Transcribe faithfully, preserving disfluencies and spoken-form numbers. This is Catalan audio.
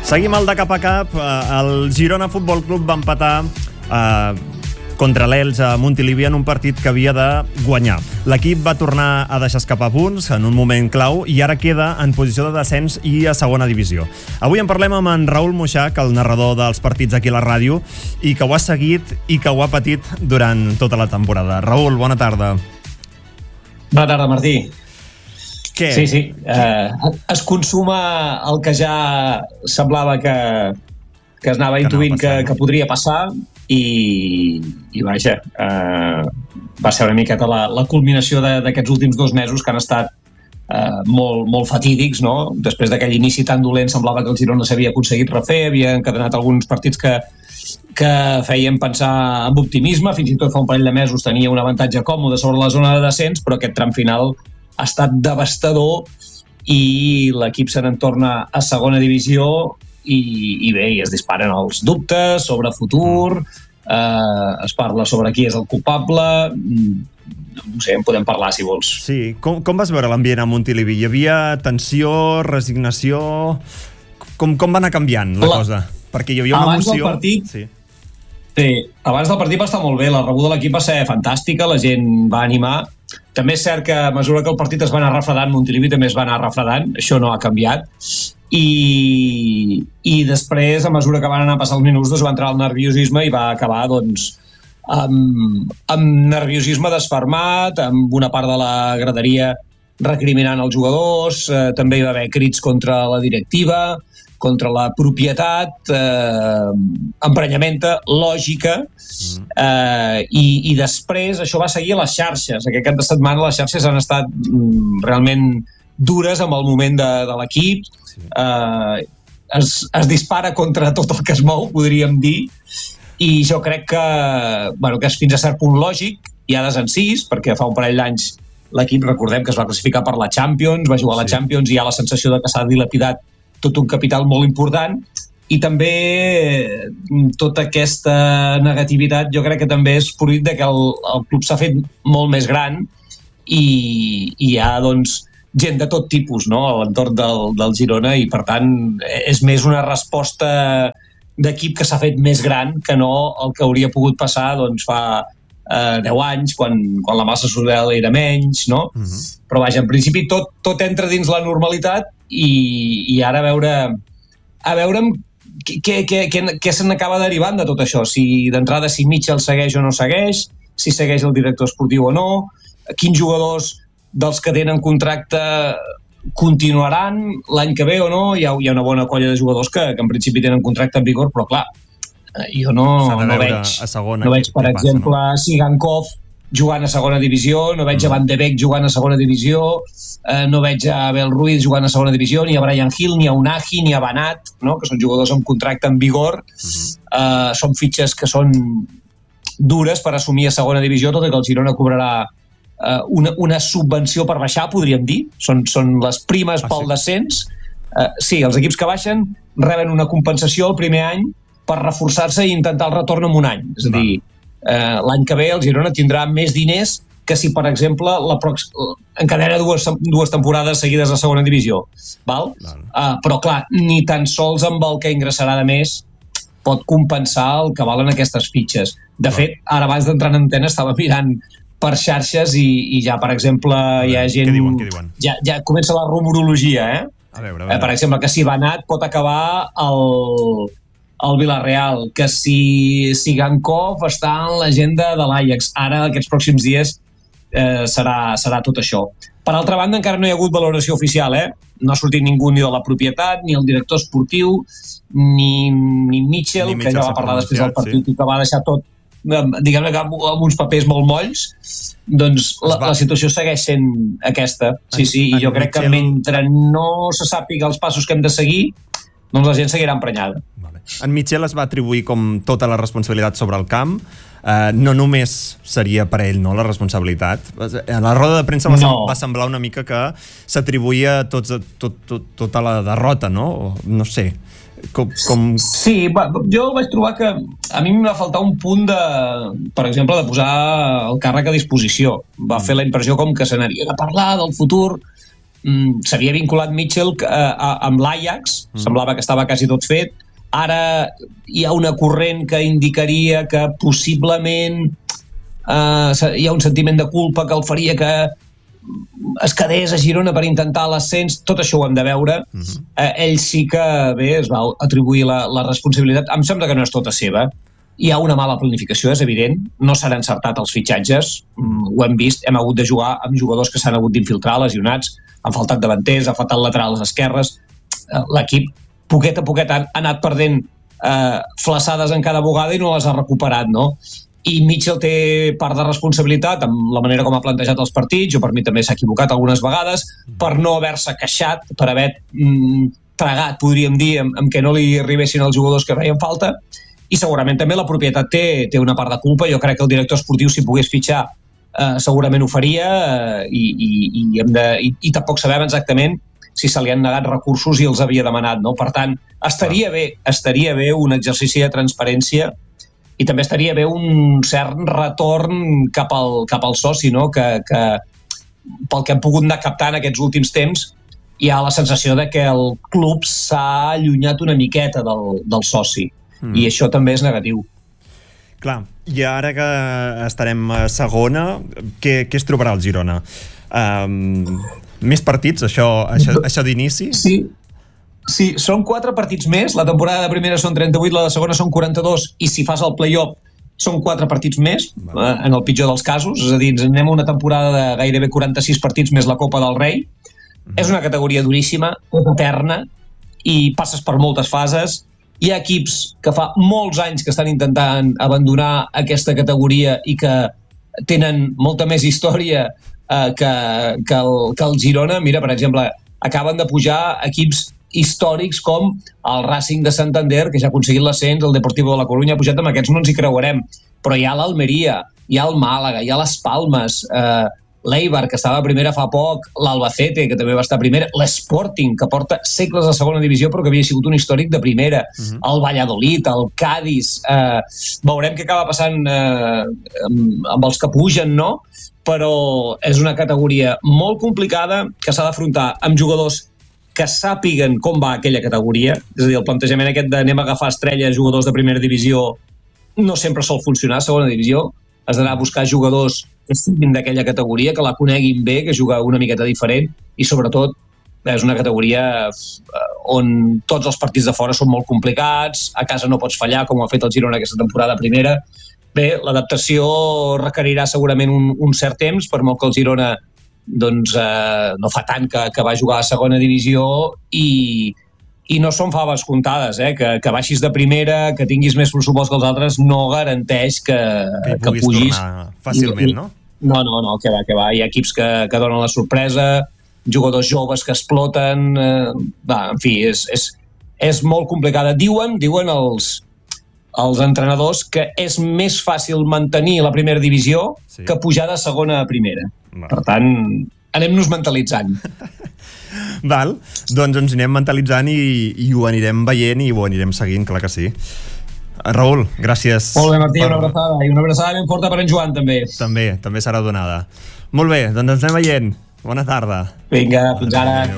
Seguim el de cap a cap. El Girona Futbol Club va empatar eh, contra l'Elx a Montilivi en un partit que havia de guanyar. L'equip va tornar a deixar escapar punts en un moment clau i ara queda en posició de descens i a segona divisió. Avui en parlem amb en Raül Moixach, el narrador dels partits aquí a la ràdio, i que ho ha seguit i que ho ha patit durant tota la temporada. Raül, bona tarda. Bona tarda, Martí. Què? Sí, sí. Eh, es consuma el que ja semblava que, que es anava intuint que, que podria passar i, i vaja, eh, va ser una miqueta la, la culminació d'aquests últims dos mesos que han estat eh, molt, molt fatídics, no? Després d'aquell inici tan dolent semblava que el Girona s'havia aconseguit refer, havia encadenat alguns partits que, que feien pensar amb optimisme, fins i tot fa un parell de mesos tenia un avantatge còmode sobre la zona de descens, però aquest tram final ha estat devastador i l'equip se n'entorna a segona divisió i, i bé, i es disparen els dubtes sobre futur, eh, es parla sobre qui és el culpable, no sé, en podem parlar si vols. Sí, com, com vas veure l'ambient a Montilivi? Hi havia tensió, resignació? Com, com va anar canviant la, la cosa? Perquè hi havia una abans emoció... Del partit, sí. Sí, abans del partit va estar molt bé, la rebuda de l'equip va ser fantàstica, la gent va animar. També és cert que a mesura que el partit es va anar refredant, Montilivi també es va anar refredant, això no ha canviat. I, i després, a mesura que van anar passant els minuts, doncs va entrar el nerviosisme i va acabar doncs, amb, amb nerviosisme desfermat, amb una part de la graderia recriminant els jugadors, eh, també hi va haver crits contra la directiva, contra la propietat, eh, emprenyamenta, lògica, eh, i, i després això va seguir a les xarxes. Aquest cap de setmana les xarxes han estat mm, realment dures amb el moment de, de l'equip, eh, es, es dispara contra tot el que es mou, podríem dir, i jo crec que, bueno, que és fins a cert punt lògic, hi ha desencís, perquè fa un parell d'anys l'equip, recordem que es va classificar per la Champions, va jugar a la sí. Champions i hi ha la sensació de que s'ha dilapidat tot un capital molt important i també tota aquesta negativitat jo crec que també és fruit de que el, el club s'ha fet molt més gran i, i hi ha doncs, gent de tot tipus, no?, a l'entorn del, del Girona i per tant és més una resposta d'equip que s'ha fet més gran que no el que hauria pogut passar doncs, fa eh, deu anys quan, quan la massa social era menys, no? Uh-huh. Però vaja, en principi tot, tot entra dins la normalitat i, i ara a veure a veure què, què, què, què se n'acaba derivant de tot això, si d'entrada si Mitchell segueix o no segueix, si segueix el director esportiu o no, quins jugadors dels que tenen contracte continuaran l'any que ve o no. Hi ha, hi ha una bona colla de jugadors que, que en principi tenen contracte en vigor, però clar, jo no, no veig no veig per exemple passa, no? Sigankov jugant a segona divisió, no veig a Van de Beek jugant a segona divisió, eh, no veig a Abel Ruiz jugant a segona divisió, ni a Brian Hill, ni a Unahi, ni a Banat, no? Que són jugadors amb contracte en vigor. Uh-huh. eh, són fitxes que són dures per assumir a segona divisió, tot i que el Girona cobrarà eh, una, una subvenció per baixar, podríem dir, són, són les primes ah, pel sí. descens. Eh, sí, els equips que baixen reben una compensació el primer any per reforçar-se i intentar el retorn en un any, és a dir, Eh, l'any que ve el Girona tindrà més diners que si, per exemple, la prox... encadena dues, dues temporades seguides a segona divisió. Val? Uh, però, clar, ni tan sols amb el que ingressarà de més pot compensar el que valen aquestes fitxes. De fet, ara abans d'entrar en antena estava mirant per xarxes i, i ja, per exemple, hi ha gent... Què diuen, què diuen? Ja, ja comença la rumorologia, eh? A veure, a veure. Eh, per exemple, que si Banat pot acabar el... el Villarreal, que si Sigankov està en l'agenda de l'Ajax. Ara, aquests pròxims dies, eh, serà, serà tot això. Per altra banda, encara no hi ha hagut valoració oficial, eh? No ha sortit ningú ni de la propietat, ni el director esportiu, ni, ni Mitchell, ni que ja va parlar després del partit sí. i que va deixar tot, diguem-ne, amb, amb uns papers molt molls. Doncs la, la situació segueix sent aquesta. Sí, sí, i jo crec que mentre no se sàpiga els passos que hem de seguir, doncs la gent seguirà emprenyada. Vale. En Mitchell es va atribuir com tota la responsabilitat sobre el camp. Uh, no només seria per ell, no, la responsabilitat. A la roda de premsa va, no. va semblar una mica que s'atribuïa tot, tot, tot, tota la derrota, no? O, no sé. Com, com... Sí, va, jo vaig trobar que a mi em va faltar un punt de, per exemple, de posar el càrrec a disposició. Va fer la impressió com que se n'havia de parlar del futur mm, s'havia vinculat Mitchell eh, amb l'Ajax, mm. semblava que estava quasi tot fet. Ara hi ha una corrent que indicaria que possiblement eh, hi ha un sentiment de culpa que el faria que es quedés a Girona per intentar l'ascens. Tot això ho hem de veure. Uh-huh. eh, ell sí que bé, es va atribuir la, la responsabilitat. Em sembla que no és tota seva. Hi ha una mala planificació, és evident. No s'han encertat els fitxatges. Mm, ho hem vist. Hem hagut de jugar amb jugadors que s'han hagut d'infiltrar, lesionats. Han faltat davanters, ha faltat laterals esquerres. Eh, l'equip poquet a poquet ha anat perdent eh, flaçades en cada bugada i no les ha recuperat, no? I Mitchell té part de responsabilitat amb la manera com ha plantejat els partits, o per mi també s'ha equivocat algunes vegades, per no haver-se queixat, per haver mm, tragat, podríem dir, amb, amb que no li arribessin els jugadors que feien falta, i segurament també la propietat té, té una part de culpa. Jo crec que el director esportiu, si pogués fitxar, eh, segurament ho faria, eh, i, i, i, hem de, i, i tampoc sabem exactament si se li han negat recursos i els havia demanat, no? Per tant, estaria bé, estaria bé un exercici de transparència i també estaria bé un cert retorn cap al, cap al soci, no? Que, que pel que hem pogut anar captant aquests últims temps hi ha la sensació de que el club s'ha allunyat una miqueta del, del soci, mm. i això també és negatiu. Clar, i ara que estarem a segona, què, què es trobarà el Girona? Um, més partits, això, això, això d'inici? Sí, sí, són quatre partits més. La temporada de primera són trenta-vuit, la de segona són quaranta-dos, i si fas el play-off són quatre partits més, eh, en el pitjor dels casos. És a dir, ens anem a una temporada de gairebé quaranta-sis partits més la Copa del Rei. Mm-hmm. És una categoria duríssima, eterna, i passes per moltes fases. Hi ha equips que fa molts anys que estan intentant abandonar aquesta categoria i que tenen molta més història eh, que, que, el, que el Girona. Mira, per exemple, acaben de pujar equips històrics com el Racing de Santander, que ja ha aconseguit l'ascens, el Deportivo de la Coruña ha pujat, amb aquests no ens hi creuarem, però hi ha l'Almeria, hi ha el Màlaga, hi ha les Palmes, eh, l'Eibar, que estava a primera fa poc, l'Albacete, que també va estar a primera, l'Sporting, que porta segles a segona divisió però que havia sigut un històric de primera, uh-huh. el Valladolid, el Cádiz, eh, veurem què acaba passant eh, amb, amb els que pugen, no? Però és una categoria molt complicada que s'ha d'afrontar amb jugadors que sàpiguen com va aquella categoria. És a dir, el plantejament aquest d'anem a agafar estrelles, jugadors de primera divisió, no sempre sol funcionar a segona divisió. Has d'anar a buscar jugadors que siguin d'aquella categoria, que la coneguin bé, que juga una miqueta diferent, i sobretot és una categoria on tots els partits de fora són molt complicats, a casa no pots fallar, com ho ha fet el Girona aquesta temporada primera. Bé, l'adaptació requerirà segurament un, un cert temps, per molt que el Girona doncs, eh, no fa tant que, que va jugar a segona divisió, i, i no són faves comptades, eh? que, que baixis de primera, que tinguis més pressupost que els altres, no garanteix que, que, que pugis fàcilment, no? No, no, no, que va, que va. Hi ha equips que, que donen la sorpresa, jugadors joves que exploten, eh, va, en fi, és, és, és molt complicada. Diuen, diuen els, els entrenadors que és més fàcil mantenir la primera divisió sí. que pujar de segona a primera. Va. Per tant, anem-nos mentalitzant. Val, doncs ens anem mentalitzant i, i ho anirem veient i ho anirem seguint, clar que sí. Raül, gràcies. Molt bé, Martí, per... una abraçada. I una abraçada ben forta per en Joan, també. També, també serà donada. Molt bé, doncs ens anem veient. Bona tarda. Vinga, fins ara.